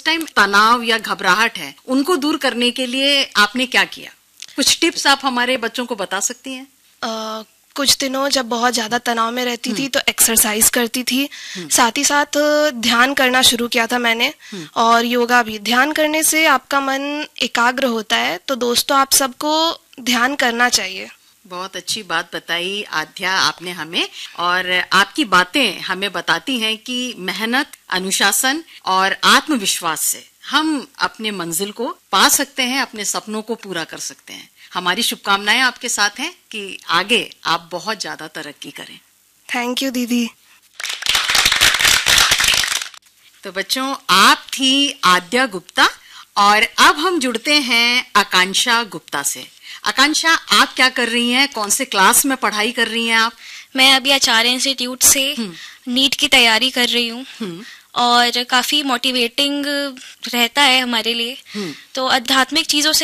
उस टाइम तनाव या घबराहट है, उनको दूर करने के लिए आपने क्या किया? कुछ टिप्स आप हमारे बच्चों को बता सकती हैं? कुछ दिनों जब बहुत ज्यादा तनाव में रहती थी तो एक्सरसाइज करती थी, साथ ही साथ ध्यान करना शुरू किया था मैंने, और योगा भी। ध्यान करने से आपका मन एकाग्र होता है, तो दोस्तों आप सबको ध्यान करना चाहिए। बहुत अच्छी बात बताई आध्या आपने हमें, और आपकी बातें हमें बताती हैं कि मेहनत, अनुशासन और आत्मविश्वास से हम अपने मंजिल को पा सकते हैं, अपने सपनों को पूरा कर सकते हैं। हमारी शुभकामनाएं आपके साथ हैं कि आगे आप बहुत ज्यादा तरक्की करें। थैंक यू दीदी। तो बच्चों, आप थी आद्या गुप्ता, और अब हम जुड़ते हैं आकांक्षा गुप्ता से। आकांक्षा, आप क्या कर रही हैं? कौन से क्लास में पढ़ाई कर रही हैं आप? मैं अभी आचार्य इंस्टीट्यूट से नीट की तैयारी कर रही हूँ, और काफी मोटिवेटिंग रहता है हमारे लिए। तो आध्यात्मिक चीजों से